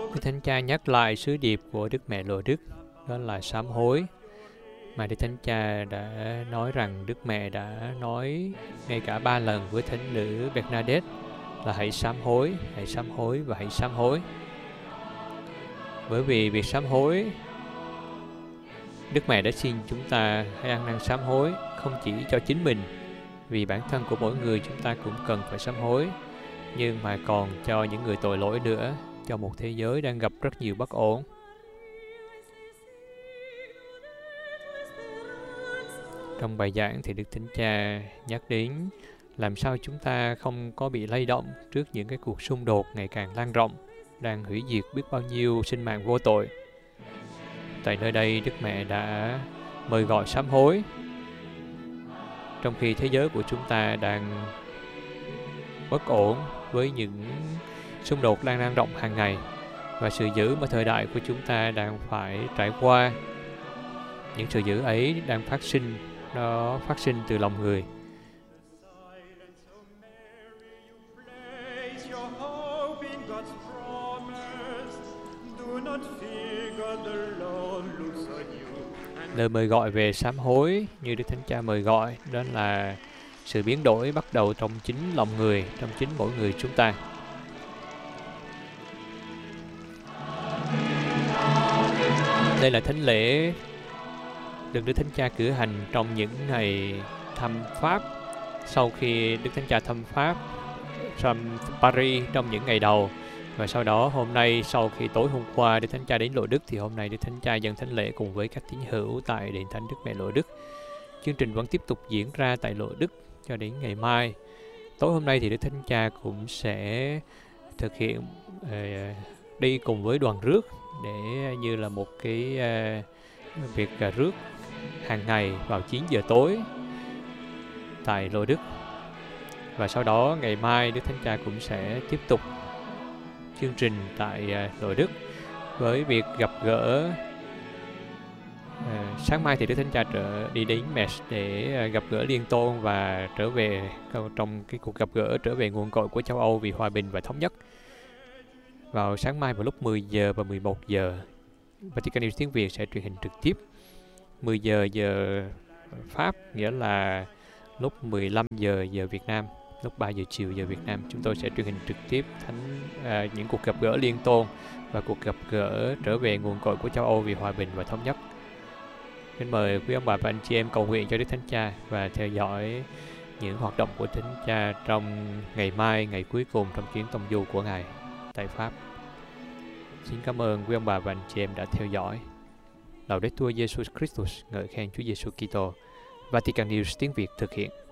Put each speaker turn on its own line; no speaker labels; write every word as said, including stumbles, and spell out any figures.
Đức Thánh Cha nhắc lại sứ điệp của Đức Mẹ Lộ Đức, đó là sám hối, mà Đức Thánh Cha đã nói rằng Đức Mẹ đã nói ngay cả ba lần với Thánh nữ Bernadette là hãy sám hối, hãy sám hối và hãy sám hối. Bởi vì việc sám hối, Đức Mẹ đã xin chúng ta hãy ăn năn sám hối không chỉ cho chính mình, vì bản thân của mỗi người chúng ta cũng cần phải sám hối, nhưng mà còn cho những người tội lỗi nữa, cho một thế giới đang gặp rất nhiều bất ổn. Trong bài giảng thì Đức Thánh Cha nhắc đến làm sao chúng ta không có bị lay động trước những cái cuộc xung đột ngày càng lan rộng, đang hủy diệt biết bao nhiêu sinh mạng vô tội. Tại nơi đây, Đức Mẹ đã mời gọi sám hối, trong khi thế giới của chúng ta đang bất ổn với những xung đột đang lan rộng hàng ngày, và sự dữ mà thời đại của chúng ta đang phải trải qua. Những sự dữ ấy đang phát sinh, nó phát sinh từ lòng người. Lời mời gọi về sám hối như Đức Thánh Cha mời gọi, đó là sự biến đổi bắt đầu trong chính lòng người, trong chính mỗi người chúng ta. Đây là thánh lễ được Đức Thánh Cha cử hành trong những ngày thăm Pháp. Sau khi Đức Thánh Cha thăm Pháp, thăm Paris trong những ngày đầu, và sau đó hôm nay, sau khi tối hôm qua Đức Thánh Cha đến Lộ Đức, thì hôm nay Đức Thánh Cha dâng thánh lễ cùng với các tín hữu tại đền thánh Đức Mẹ Lộ Đức. Chương trình vẫn tiếp tục diễn ra tại Lộ Đức cho đến ngày mai. Tối hôm nay thì Đức Thánh Cha cũng sẽ thực hiện uh, đi cùng với đoàn rước, để như là một cái uh, việc uh, rước hàng ngày vào chín giờ tối tại Lộ Đức. Và sau đó ngày mai Đức Thánh Cha cũng sẽ tiếp tục chương trình tại uh, Lộ Đức với việc gặp gỡ. Uh, sáng mai thì Đức Thánh Cha trở đi đến Metz để uh, gặp gỡ Liên Tôn và trở về trong cái cuộc gặp gỡ trở về nguồn cội của châu Âu vì hòa bình và thống nhất. Vào sáng mai vào lúc mười giờ và mười một giờ, Vatican News tiếng Việt sẽ truyền hình trực tiếp. mười giờ giờ Pháp, nghĩa là lúc mười lăm giờ giờ Việt Nam, lúc ba giờ chiều giờ Việt Nam, chúng tôi sẽ truyền hình trực tiếp thánh à, những cuộc gặp gỡ Liên Tôn và cuộc gặp gỡ trở về nguồn cội của châu Âu vì hòa bình và thống nhất. Xin mời quý ông bà và anh chị em cầu nguyện cho Đức Thánh Cha và theo dõi những hoạt động của Thánh Cha trong ngày mai, ngày cuối cùng trong chuyến tông du của Ngài tại Pháp. Xin cảm ơn quý ông bà và anh chị em đã theo dõi. Laudetur Jesus Christus, ngợi khen Chúa Giêsu Kitô. Vatican News tiếng Việt thực hiện.